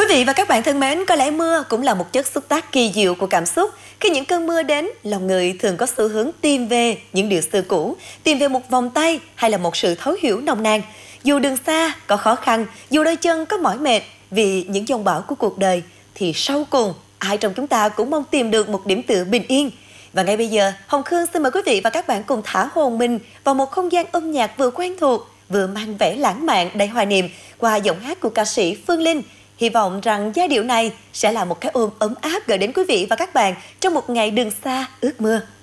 Quý vị và các bạn thân mến, có lẽ mưa cũng là một chất xúc tác kỳ diệu của cảm xúc. Khi những cơn mưa đến, lòng người thường có xu hướng tìm về những điều xưa cũ, tìm về một vòng tay hay là một sự thấu hiểu nồng nàn. Dù đường xa, có khó khăn, dù đôi chân có mỏi mệt vì những dông bão của cuộc đời, thì sau cùng, ai trong chúng ta cũng mong tìm được một điểm tựa bình yên. Và ngay bây giờ, Hồng Khương xin mời quý vị và các bạn cùng thả hồn mình vào một không gian âm nhạc vừa quen thuộc, vừa mang vẻ lãng mạn đầy hoài niệm qua giọng hát của ca sĩ Phương Linh. Hy vọng rằng giai điệu này sẽ là một cái ôm ấm áp gửi đến quý vị và các bạn trong một ngày đường xa ước mưa.